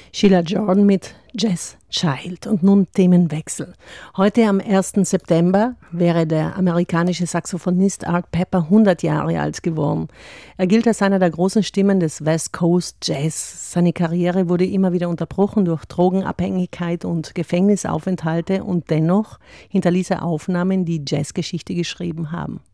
Sheila Jordan mit Jazz Child. Und nun Themenwechsel. Heute am 1. September wäre der amerikanische Saxophonist Art Pepper 100 Jahre alt geworden. Er gilt als einer der großen Stimmen des West Coast Jazz. Seine Karriere wurde immer wieder unterbrochen durch Drogenabhängigkeit und Gefängnisaufenthalte und dennoch hinterließ er Aufnahmen, die Jazzgeschichte geschrieben haben.